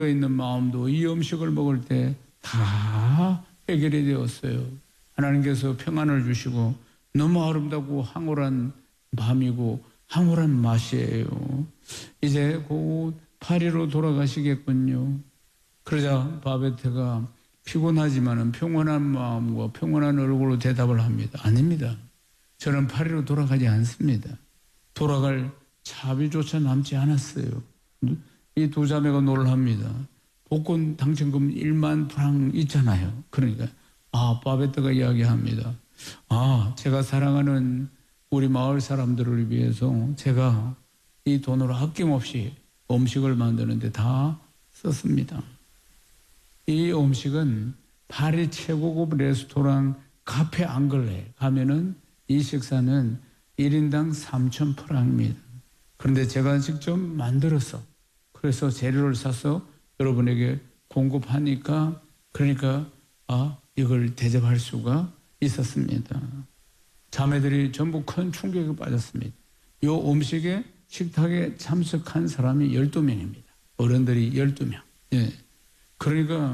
있는 마음도 이 음식을 먹을 때 다 해결이 되었어요. 하나님께서 평안을 주시고 너무 아름답고 황홀한 밤이고 황홀한 맛이에요. 이제 곧 파리로 돌아가시겠군요. 그러자 바베트가 피곤하지만은 평온한 마음과 평온한 얼굴로 대답을 합니다. 아닙니다. 저는 파리로 돌아가지 않습니다. 돌아갈 차비조차 남지 않았어요. 이 두 자매가 놀랍니다. 복권 당첨금 1만 프랑 있잖아요. 그러니까 바베트가 이야기합니다. 제가 사랑하는 우리 마을 사람들을 위해서 제가 이 돈으로 아낌없이 음식을 만드는데 다 썼습니다. 이 음식은 파리 최고급 레스토랑 카페 앙글레 가면은 이 식사는 1인당 3,000 프랑입니다. 그런데 제가 직접 만들어서 그래서 재료를 사서 여러분에게 공급하니까 그러니까 이걸 대접할 수가 있었습니다. 자매들이 전부 큰 충격에 빠졌습니다. 이 음식에 식탁에 참석한 사람이 12명입니다. 어른들이 12명. 예. 그러니까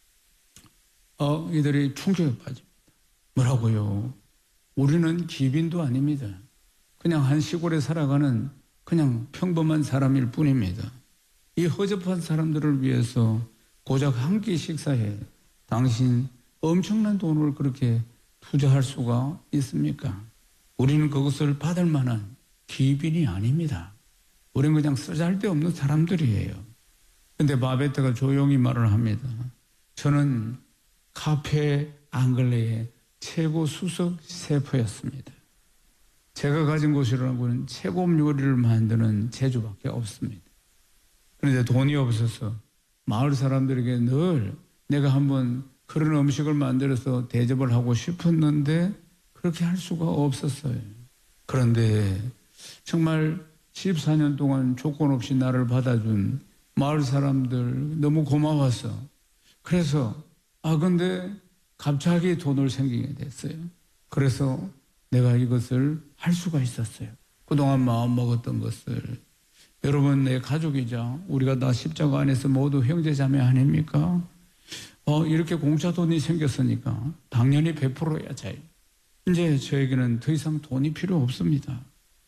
이들이 충격에 빠집니다. 뭐라고요? 우리는 기빈도 아닙니다. 그냥 한 시골에 살아가는 그냥 평범한 사람일 뿐입니다. 이 허접한 사람들을 위해서 고작 한 끼 식사에 당신 엄청난 돈을 그렇게 투자할 수가 있습니까? 우리는 그것을 받을 만한 기빈이 아닙니다. 우리는 그냥 쓰잘데없는 사람들이에요. 근데 바베트가 조용히 말을 합니다. 저는 카페 앙글레의 최고 수석 셰프였습니다. 제가 가진 곳이라고는 최고 요리를 만드는 제주밖에 없습니다. 그런데 돈이 없어서 마을 사람들에게 늘 내가 한번 그런 음식을 만들어서 대접을 하고 싶었는데 그렇게 할 수가 없었어요. 그런데 정말 14년 동안 조건 없이 나를 받아준 마을 사람들 너무 고마워서 그래서 근데 갑자기 돈을 생기게 됐어요. 그래서 내가 이것을 할 수가 있었어요. 그동안 마음 먹었던 것을. 여러분, 내 가족이자 우리가 다 십자가 안에서 모두 형제 자매 아닙니까? 이렇게 공짜 돈이 생겼으니까 당연히 베풀어야죠. 이제 저에게는 더 이상 돈이 필요 없습니다.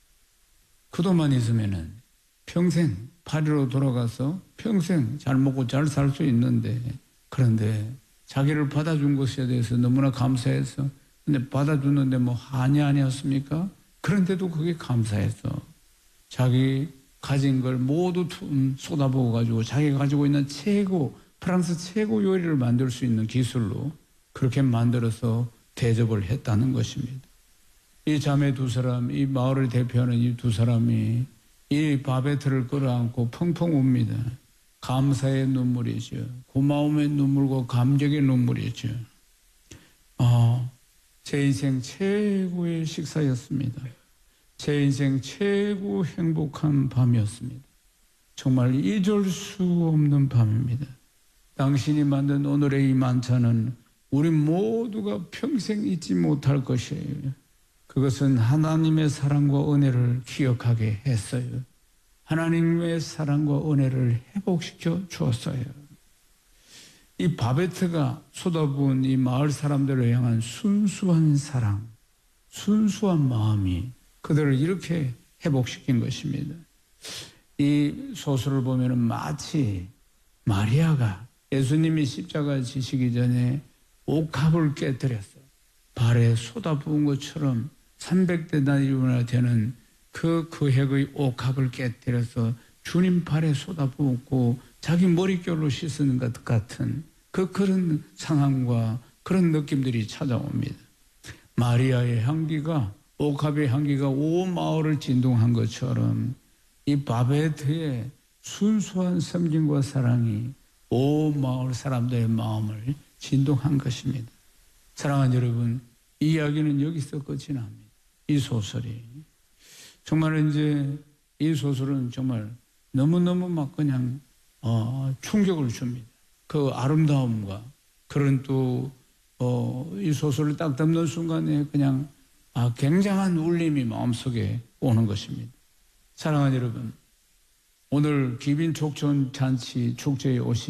그 돈만 있으면은 평생 파리로 돌아가서 평생 잘 먹고 잘 살 수 있는데 그런데 자기를 받아준 것에 대해서 너무나 감사해서 근데 받아주는데 뭐 한이 아니었습니까? 그런데도 그게 감사해서 자기 가진 걸 모두 쏟아부어 가지고 자기가 가지고 있는 프랑스 최고 요리를 만들 수 있는 기술로 그렇게 만들어서 대접을 했다는 것입니다. 이 자매 두 사람, 이 마을을 대표하는 이 두 사람이 이 바베트를 끌어안고 펑펑 웁니다. 감사의 눈물이죠. 고마움의 눈물과 감격의 눈물이죠. 제 인생 최고의 식사였습니다. 제 인생 최고 행복한 밤이었습니다. 정말 잊을 수 없는 밤입니다. 당신이 만든 오늘의 이 만찬은 우리 모두가 평생 잊지 못할 것이에요. 그것은 하나님의 사랑과 은혜를 기억하게 했어요. 하나님의 사랑과 은혜를 회복시켜 주었어요. 이 바베트가 쏟아부은 이 마을 마을사람들을 향한 순수한 사랑, 순수한 마음이 그들을 이렇게 회복시킨 것입니다. 이 소설을 보면 마치 마리아가 예수님이 십자가 지시기 전에 옥합을 깨뜨렸어요. 발에 쏟아부은 것처럼 300데나리온이나 되는 그 핵의 옥합을 깨뜨려서 주님 발에 쏟아부었고 자기 머릿결로 씻는 것 같은 그런 상황과 그런 느낌들이 찾아옵니다. 마리아의 향기가 옥합의 향기가 온 마을을 진동한 것처럼 이 바베트의 순수한 섬김과 사랑이 온 마을 사람들의 마음을 진동한 것입니다. 사랑하는 여러분, 이 이야기는 여기서 끝이 납니다. 이 소설이. 정말 이제 이 소설은 정말 너무너무 막 그냥 충격을 줍니다. 그 아름다움과 그런 또 이 소설을 딱 덮는 순간에 그냥 굉장한 울림이 마음속에 오는 것입니다. 사랑하는 여러분, 오늘 기빈 촉촌 잔치 축제에 오신